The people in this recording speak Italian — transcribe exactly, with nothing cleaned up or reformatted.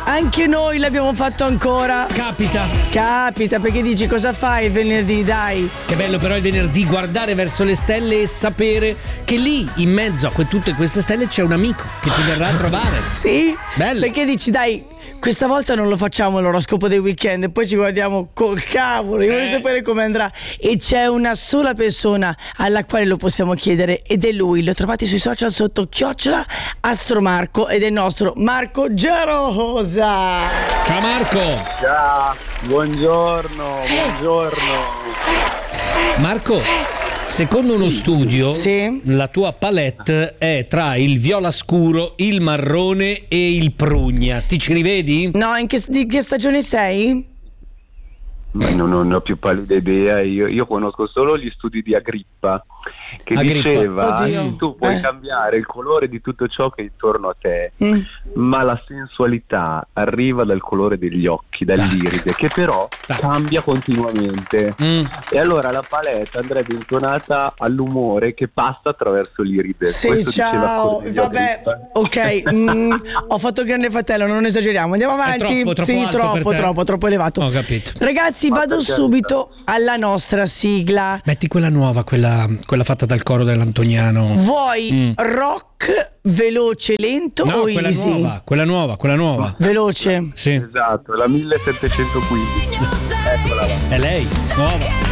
Anche noi l'abbiamo fatto ancora. Capita. Capita, perché dici cosa fai il venerdì, dai. Che bello però il venerdì guardare verso le stelle e sapere che lì in mezzo a que- tutte queste stelle c'è un amico che ti verrà a trovare. Sì, bello. Perché dici dai, questa volta non lo facciamo l'oroscopo dei weekend e poi ci guardiamo col cavolo, io voglio Eh. sapere come andrà. E c'è una sola persona alla quale lo possiamo chiedere ed è lui. Lo trovate sui social sotto chiocciola Astromarco ed è il nostro Marco Gerosa. Ciao Marco. Ciao, buongiorno, buongiorno. Marco, secondo uno studio, Sì. la tua palette è tra il viola scuro, il marrone e il prugna. Ti ci rivedi? No, in che, di che stagione sei? Ma non, non ne ho più pallida idea, io, io conosco solo gli studi di Agrippa che Agrippa. diceva Oddio. che tu puoi Eh. cambiare il colore di tutto ciò che è intorno a te, Mm. ma la sensualità arriva dal colore degli occhi, dall'iride, che però Tac. cambia continuamente. Mm. E allora la palette andrebbe intonata all'umore che passa attraverso l'iride. Sì, Questo diceva ciao. Cornelio Vabbè, Agrippa. ok. mm, ho fatto Grande Fratello, non esageriamo. Andiamo avanti. troppo, troppo sì, alto per troppo, te. troppo, troppo elevato. Ho capito. Ragazzi, Ma vado per carità. subito alla nostra sigla. Metti quella nuova, quella, quella fatta dal coro dell'Antoniano. Vuoi Mm. rock veloce, lento No, o quella easy? nuova, quella nuova, quella nuova. Veloce. Sì, Esatto, la millesettecentoquindici. Eccola là. è lei, nuova.